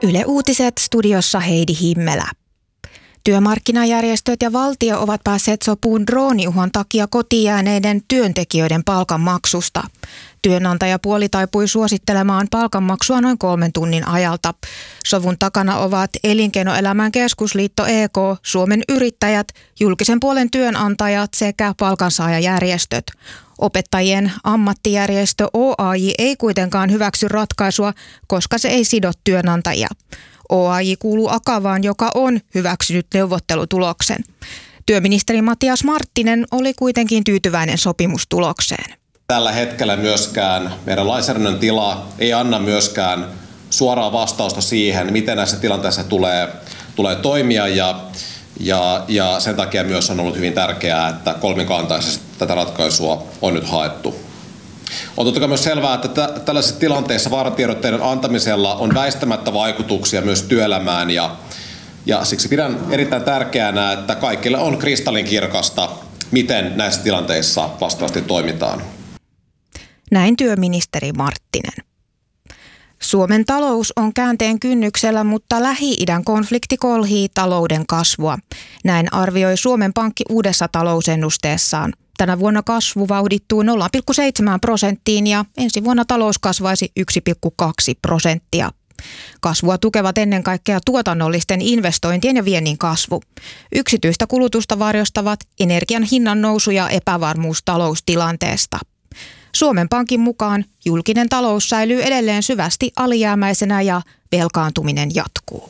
Yle Uutiset, studiossa Heidi Himmelä. Työmarkkinajärjestöt ja valtio ovat päässeet sopuun drooniuhan takia kotiin jääneiden työntekijöiden palkanmaksusta. Työnantajapuoli taipui suosittelemaan palkanmaksua noin 3 tunnin ajalta. Sovun takana ovat Elinkeinoelämän keskusliitto EK, Suomen yrittäjät, julkisen puolen työnantajat sekä palkansaajajärjestöt. Opettajien ammattijärjestö OAJ ei kuitenkaan hyväksy ratkaisua, koska se ei sido työnantajia. OAJ kuuluu Akavaan, joka on hyväksynyt neuvottelutuloksen. Työministeri Matias Marttinen oli kuitenkin tyytyväinen sopimustulokseen. Tällä hetkellä myöskään meidän lainsäädännön tila ei anna myöskään suoraa vastausta siihen, miten näissä tilanteissa tulee toimia ja sen takia myös on ollut hyvin tärkeää, että kolmikantaisesti tätä ratkaisua on nyt haettu. On totta kai myös selvää, että tällaisissa tilanteissa vaaratiedotteiden antamisella on väistämättä vaikutuksia myös työelämään ja siksi pidän erittäin tärkeänä, että kaikille on kristallinkirkasta, miten näissä tilanteissa vastaavasti toimitaan. Näin työministeri Marttinen. Suomen talous on käänteen kynnyksellä, mutta Lähi-idän konflikti kolhii talouden kasvua. Näin arvioi Suomen Pankki uudessa talousennusteessaan. Tänä vuonna kasvu vauhdittuu 0,7% ja ensi vuonna talous kasvaisi 1,2%. Kasvua tukevat ennen kaikkea tuotannollisten investointien ja viennin kasvu. Yksityistä kulutusta varjostavat energian hinnan nousu ja epävarmuus taloustilanteesta. Suomen Pankin mukaan julkinen talous säilyy edelleen syvästi alijäämäisenä ja velkaantuminen jatkuu.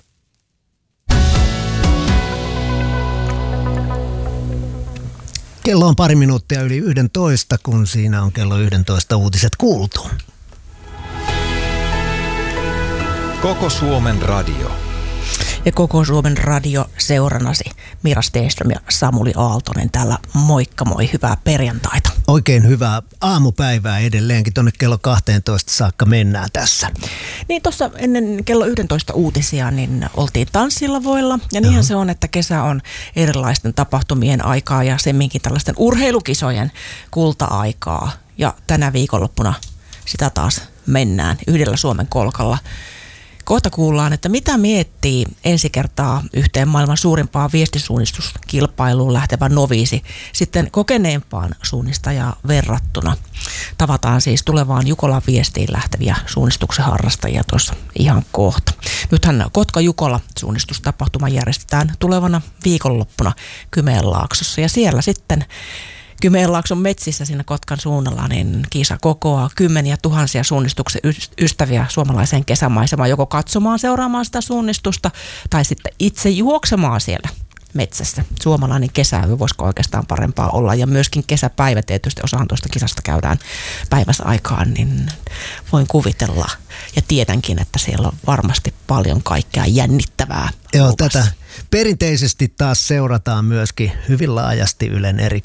Kello on pari minuuttia yli 11, kun siinä on kello 11 uutiset kuultu. Koko Suomen radio. Ja Koko Suomen radio seurannasi Mira Stenström ja Samuli Aaltonen täällä. Moikka moi, hyvää perjantaita. Oikein hyvää aamupäivää edelleenkin, tuonne kello 12 saakka mennään tässä. Niin tuossa ennen kello 11 uutisia niin oltiin tanssilavoilla ja niinhän se on, että kesä on erilaisten tapahtumien aikaa ja semminkin tällaisten urheilukisojen kulta-aikaa. Ja tänä viikonloppuna sitä taas mennään yhdellä Suomen kolkalla. Kohta kuullaan, että mitä miettii ensi kertaa yhteen maailman suurimpaan viestisuunnistuskilpailuun lähtevä noviisi sitten kokeneempaan suunnistajaan verrattuna. Tavataan siis tulevaan Jukolan viestiin lähteviä suunnistuksen harrastajia tuossa ihan kohta. Nythän Kotka-Jukola suunnistustapahtuma järjestetään tulevana viikonloppuna Kymenlaaksossa ja siellä sitten Kymenlaakson metsissä siinä Kotkan suunnalla, niin kisa kokoaa kymmeniä tuhansia suunnistuksen ystäviä suomalaiseen kesämaisemaan, joko katsomaan, seuraamaan sitä suunnistusta tai sitten itse juoksemaan siellä metsässä. Suomalainen kesäyö, voisiko oikeastaan parempaa olla, ja myöskin kesäpäivä tietysti, osahan tuosta kisasta käydään päivässä aikaan, niin voin kuvitella ja tiedänkin, että siellä on varmasti paljon kaikkea jännittävää. Joo, tätä perinteisesti taas seurataan myöskin hyvin laajasti Ylen eri